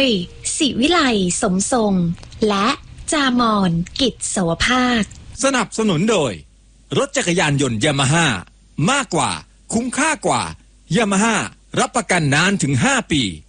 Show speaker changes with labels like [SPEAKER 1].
[SPEAKER 1] ยศิวิไลสมทรงและจามอนกิจสวภาค
[SPEAKER 2] สนับสนุนโดยรถจักรยานยนต์ยามาฮ่ามากกว่าคุ้มค่ากว่ายามาฮ่ารับประกันนานถึง5 ปี